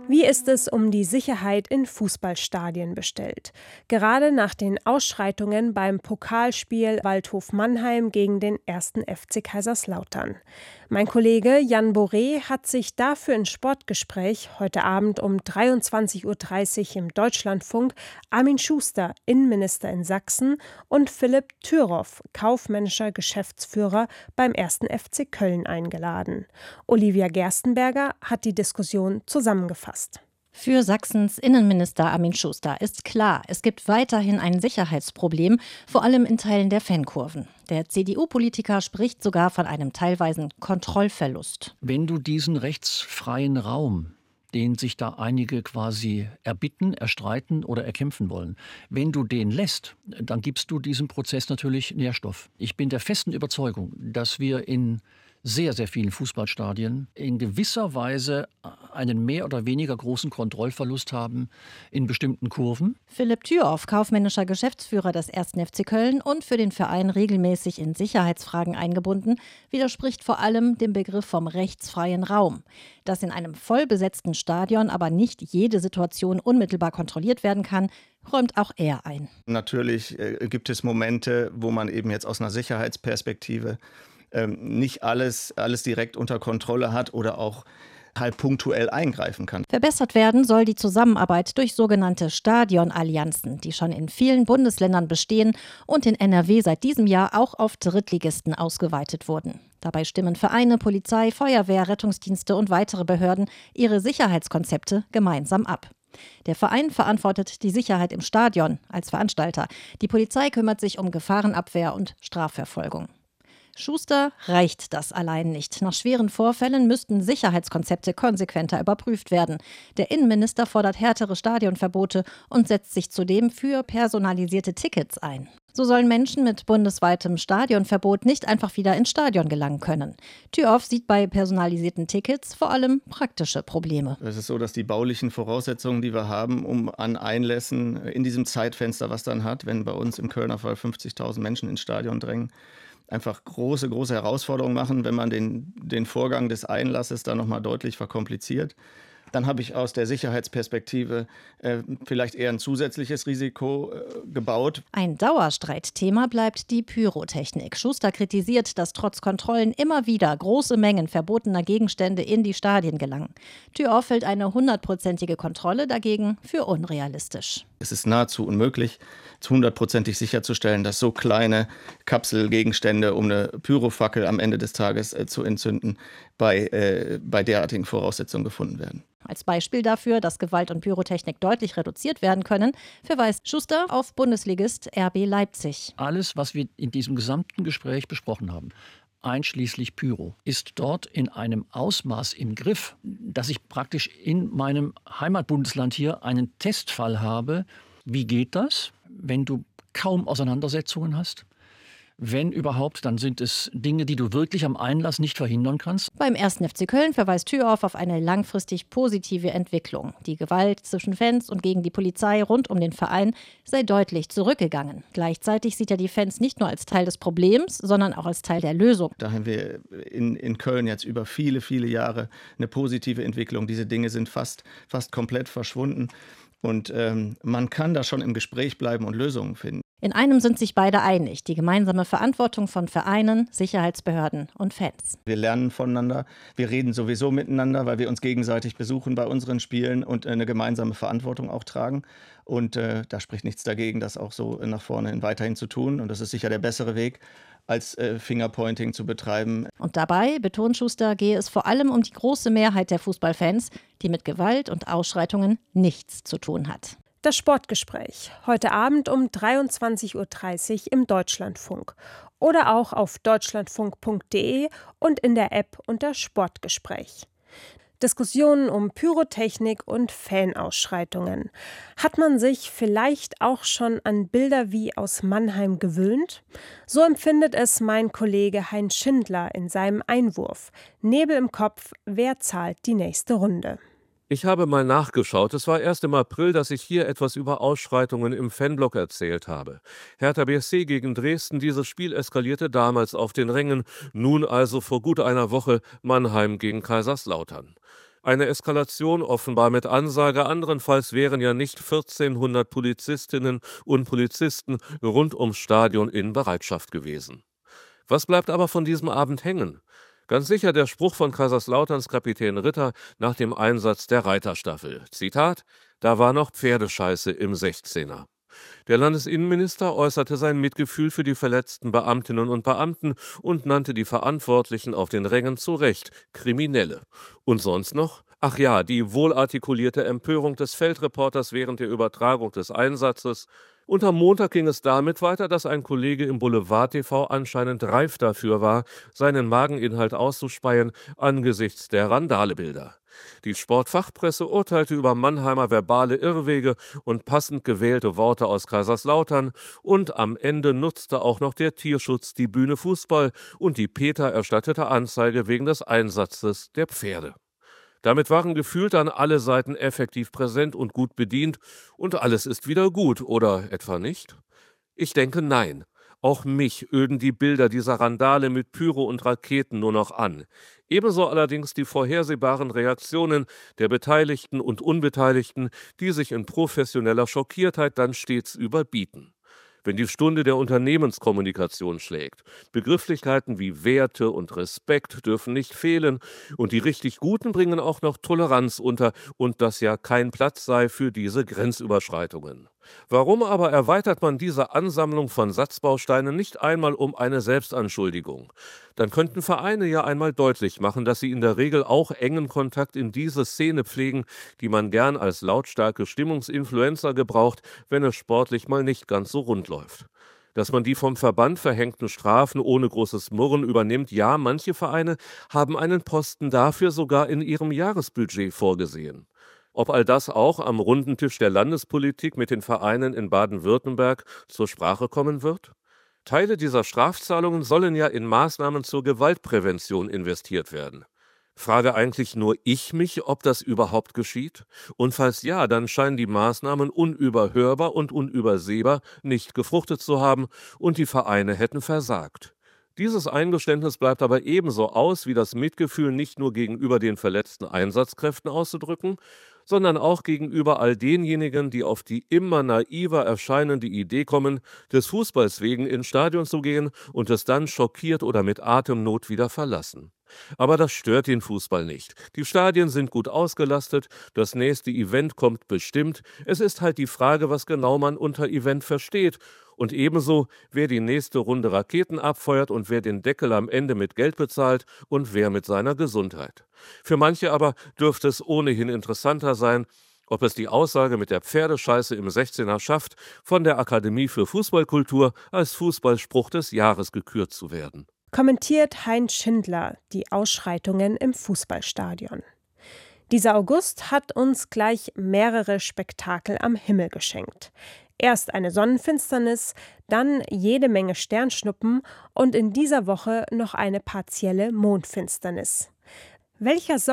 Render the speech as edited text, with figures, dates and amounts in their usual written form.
Wie ist es um die Sicherheit in Fußballstadien bestellt? Gerade nach den Ausschreitungen beim Pokalspiel Waldhof Mannheim gegen den 1. FC Kaiserslautern. Mein Kollege Jan Boré hat sich dafür im Sportgespräch heute Abend um 23:30 Uhr im Deutschlandfunk Armin Schuster, Innenminister in Sachsen, und Philipp Thüroff, kaufmännischer Geschäftsführer beim 1. FC Köln, eingeladen. Olivia Gerstenberger hat die Diskussion zusammengefasst. Für Sachsens Innenminister Armin Schuster ist klar, es gibt weiterhin ein Sicherheitsproblem, vor allem in Teilen der Fankurven. Der CDU-Politiker spricht sogar von einem teilweisen Kontrollverlust. Wenn du diesen rechtsfreien Raum, den sich da einige quasi erbitten, erstreiten oder erkämpfen wollen, wenn du den lässt, dann gibst du diesem Prozess natürlich Nährstoff. Ich bin der festen Überzeugung, dass wir in sehr, sehr vielen Fußballstadien in gewisser Weise einen mehr oder weniger großen Kontrollverlust haben in bestimmten Kurven. Philipp Thüroff, kaufmännischer Geschäftsführer des 1. FC Köln und für den Verein regelmäßig in Sicherheitsfragen eingebunden, widerspricht vor allem dem Begriff vom rechtsfreien Raum. Dass in einem vollbesetzten Stadion aber nicht jede Situation unmittelbar kontrolliert werden kann, räumt auch er ein. Natürlich gibt es Momente, wo man eben jetzt aus einer Sicherheitsperspektive nicht alles direkt unter Kontrolle hat oder auch halt punktuell eingreifen kann. Verbessert werden soll die Zusammenarbeit durch sogenannte Stadionallianzen, die schon in vielen Bundesländern bestehen und in NRW seit diesem Jahr auch auf Drittligisten ausgeweitet wurden. Dabei stimmen Vereine, Polizei, Feuerwehr, Rettungsdienste und weitere Behörden ihre Sicherheitskonzepte gemeinsam ab. Der Verein verantwortet die Sicherheit im Stadion als Veranstalter. Die Polizei kümmert sich um Gefahrenabwehr und Strafverfolgung. Schuster reicht das allein nicht. Nach schweren Vorfällen müssten Sicherheitskonzepte konsequenter überprüft werden. Der Innenminister fordert härtere Stadionverbote und setzt sich zudem für personalisierte Tickets ein. So sollen Menschen mit bundesweitem Stadionverbot nicht einfach wieder ins Stadion gelangen können. Thüroff sieht bei personalisierten Tickets vor allem praktische Probleme. Es ist so, dass die baulichen Voraussetzungen, die wir haben, um an Einlässen in diesem Zeitfenster, was dann hat, wenn bei uns im Kölner Fall 50.000 Menschen ins Stadion drängen, einfach große Herausforderungen machen, wenn man den Vorgang des Einlasses dann nochmal deutlich verkompliziert. Dann habe ich aus der Sicherheitsperspektive vielleicht eher ein zusätzliches Risiko gebaut. Ein Dauerstreitthema bleibt die Pyrotechnik. Schuster kritisiert, dass trotz Kontrollen immer wieder große Mengen verbotener Gegenstände in die Stadien gelangen. Thüroff hält eine 100%ige Kontrolle dagegen für unrealistisch. Es ist nahezu unmöglich, 100%ig sicherzustellen, dass so kleine Kapselgegenstände, um eine Pyrofackel am Ende des Tages zu entzünden, bei derartigen Voraussetzungen gefunden werden. Als Beispiel dafür, dass Gewalt und Pyrotechnik deutlich reduziert werden können, verweist Schuster auf Bundesligist RB Leipzig. Alles, was wir in diesem gesamten Gespräch besprochen haben, einschließlich Pyro, ist dort in einem Ausmaß im Griff, dass ich praktisch in meinem Heimatbundesland hier einen Testfall habe. Wie geht das, wenn du kaum Auseinandersetzungen hast? Wenn überhaupt, dann sind es Dinge, die du wirklich am Einlass nicht verhindern kannst. Beim 1. FC Köln verweist Thüroff auf eine langfristig positive Entwicklung. Die Gewalt zwischen Fans und gegen die Polizei rund um den Verein sei deutlich zurückgegangen. Gleichzeitig sieht er die Fans nicht nur als Teil des Problems, sondern auch als Teil der Lösung. Da haben wir in Köln jetzt über viele Jahre eine positive Entwicklung. Diese Dinge sind fast komplett verschwunden. Und man kann da schon im Gespräch bleiben und Lösungen finden. In einem sind sich beide einig, die gemeinsame Verantwortung von Vereinen, Sicherheitsbehörden und Fans. Wir lernen voneinander, wir reden sowieso miteinander, weil wir uns gegenseitig besuchen bei unseren Spielen und eine gemeinsame Verantwortung auch tragen. Und da spricht nichts dagegen, das auch so nach vorne hin weiterhin zu tun. Und das ist sicher der bessere Weg, als Fingerpointing zu betreiben. Und dabei, betont Schuster, gehe es vor allem um die große Mehrheit der Fußballfans, die mit Gewalt und Ausschreitungen nichts zu tun hat. Das Sportgespräch, heute Abend um 23:30 Uhr im Deutschlandfunk oder auch auf deutschlandfunk.de und in der App unter Sportgespräch. Diskussionen um Pyrotechnik und Fanausschreitungen. Hat man sich vielleicht auch schon an Bilder wie aus Mannheim gewöhnt? So empfindet es mein Kollege Heinz Schindler in seinem Einwurf. Nebel im Kopf, wer zahlt die nächste Runde? Ich habe mal nachgeschaut. Es war erst im April, dass ich hier etwas über Ausschreitungen im Fanblock erzählt habe. Hertha BSC gegen Dresden, dieses Spiel eskalierte damals auf den Rängen. Nun also vor gut einer Woche Mannheim gegen Kaiserslautern. Eine Eskalation offenbar mit Ansage, andernfalls wären ja nicht 1400 Polizistinnen und Polizisten rund ums Stadion in Bereitschaft gewesen. Was bleibt aber von diesem Abend hängen? Ganz sicher der Spruch von Kaiserslauterns Kapitän Ritter nach dem Einsatz der Reiterstaffel. Zitat: „Da war noch Pferdescheiße im 16er." Der Landesinnenminister äußerte sein Mitgefühl für die verletzten Beamtinnen und Beamten und nannte die Verantwortlichen auf den Rängen zu Recht Kriminelle. Und sonst noch? Ach ja, die wohlartikulierte Empörung des Feldreporters während der Übertragung des Einsatzes. Und am Montag ging es damit weiter, dass ein Kollege im Boulevard TV anscheinend reif dafür war, seinen Mageninhalt auszuspeien angesichts der Randalebilder. Die Sportfachpresse urteilte über Mannheimer verbale Irrwege und passend gewählte Worte aus Kaiserslautern, und am Ende nutzte auch noch der Tierschutz die Bühne Fußball und die PETA erstattete Anzeige wegen des Einsatzes der Pferde. Damit waren gefühlt dann alle Seiten effektiv präsent und gut bedient und alles ist wieder gut, oder etwa nicht? Ich denke, nein. Auch mich öden die Bilder dieser Randale mit Pyro und Raketen nur noch an. Ebenso allerdings die vorhersehbaren Reaktionen der Beteiligten und Unbeteiligten, die sich in professioneller Schockiertheit dann stets überbieten. Wenn die Stunde der Unternehmenskommunikation schlägt. Begrifflichkeiten wie Werte und Respekt dürfen nicht fehlen und die richtig Guten bringen auch noch Toleranz unter und dass ja kein Platz sei für diese Grenzüberschreitungen. Warum aber erweitert man diese Ansammlung von Satzbausteinen nicht einmal um eine Selbstanschuldigung? Dann könnten Vereine ja einmal deutlich machen, dass sie in der Regel auch engen Kontakt in diese Szene pflegen, die man gern als lautstarke Stimmungsinfluencer gebraucht, wenn es sportlich mal nicht ganz so rund läuft. Dass man die vom Verband verhängten Strafen ohne großes Murren übernimmt, ja, manche Vereine haben einen Posten dafür sogar in ihrem Jahresbudget vorgesehen. Ob all das auch am runden Tisch der Landespolitik mit den Vereinen in Baden-Württemberg zur Sprache kommen wird? Teile dieser Strafzahlungen sollen ja in Maßnahmen zur Gewaltprävention investiert werden. Frage eigentlich nur ich mich, ob das überhaupt geschieht? Und falls ja, dann scheinen die Maßnahmen unüberhörbar und unübersehbar nicht gefruchtet zu haben und die Vereine hätten versagt. Dieses Eingeständnis bleibt aber ebenso aus, wie das Mitgefühl nicht nur gegenüber den verletzten Einsatzkräften auszudrücken, sondern auch gegenüber all denjenigen, die auf die immer naiver erscheinende Idee kommen, des Fußballs wegen ins Stadion zu gehen und es dann schockiert oder mit Atemnot wieder verlassen. Aber das stört den Fußball nicht. Die Stadien sind gut ausgelastet, das nächste Event kommt bestimmt. Es ist halt die Frage, was genau man unter Event versteht. Und ebenso, wer die nächste Runde Raketen abfeuert und wer den Deckel am Ende mit Geld bezahlt und wer mit seiner Gesundheit. Für manche aber dürfte es ohnehin interessanter sein, ob es die Aussage mit der Pferdescheiße im 16er schafft, von der Akademie für Fußballkultur als Fußballspruch des Jahres gekürt zu werden. Kommentiert Heinz Schindler die Ausschreitungen im Fußballstadion. Dieser August hat uns gleich mehrere Spektakel am Himmel geschenkt. Erst eine Sonnenfinsternis, dann jede Menge Sternschnuppen und in dieser Woche noch eine partielle Mondfinsternis. Welcher